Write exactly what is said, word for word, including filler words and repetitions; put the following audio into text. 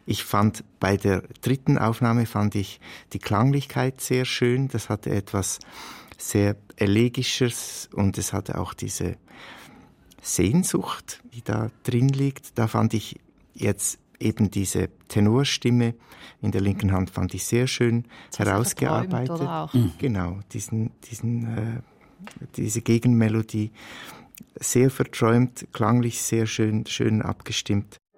Ich fand bei der dritten Aufnahme fand ich die Klanglichkeit sehr schön. Das hatte etwas sehr Elegisches und es hatte auch diese Sehnsucht, die da drin liegt. Da fand ich jetzt eben diese Tenorstimme in der linken Hand fand ich sehr schön das herausgearbeitet. Oder auch? Mhm. Genau, diesen, diesen, äh, diese Gegenmelodie sehr verträumt, klanglich sehr schön, schön abgestimmt.